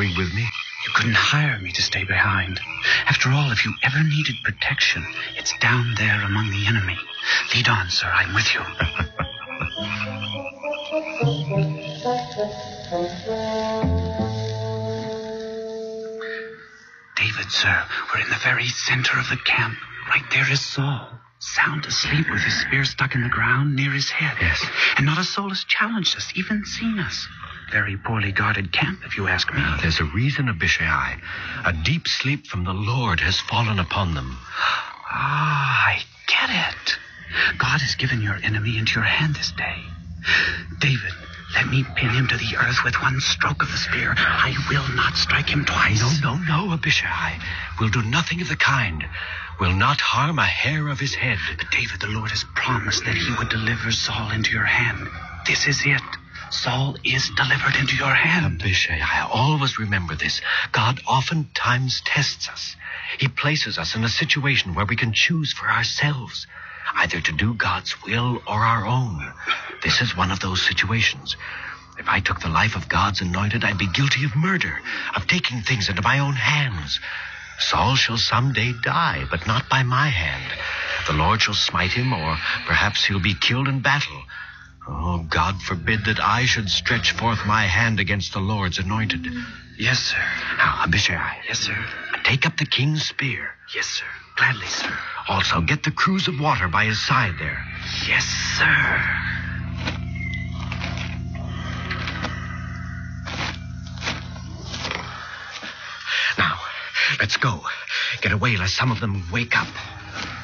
going with me? You couldn't hire me to stay behind. After all, if you ever needed protection, it's down there among the enemy. Lead on, sir. I'm with you. David, sir, we're in the very center of the camp. Right there is Saul, sound asleep with his spear stuck in the ground near his head. Yes. And not a soul has challenged us, even seen us. Very poorly guarded camp, if you ask me. There's a reason, Abishai. A deep sleep from the Lord has fallen upon them. I get it. God has given your enemy into your hand this day. David, let me pin him to the earth with one stroke of the spear. I will not strike him twice. No, Abishai. We'll do nothing of the kind. We'll not harm a hair of his head. But David, the Lord has promised that he would deliver Saul into your hand. This is it. Saul is delivered into your hand. Abishai, always remember this. God oftentimes tests us. He places us in a situation where we can choose for ourselves, either to do God's will or our own. This is one of those situations. If I took the life of God's anointed, I'd be guilty of murder, of taking things into my own hands. Saul shall someday die, but not by my hand. The Lord shall smite him, or perhaps he'll be killed in battle. Oh, God forbid that I should stretch forth my hand against the Lord's anointed. Yes, sir. Now, Abishai. Yes, sir. Take up the king's spear. Yes, sir. Gladly, sir. Also, get the cruse of water by his side there. Yes, sir. Now, let's go. Get away lest some of them wake up.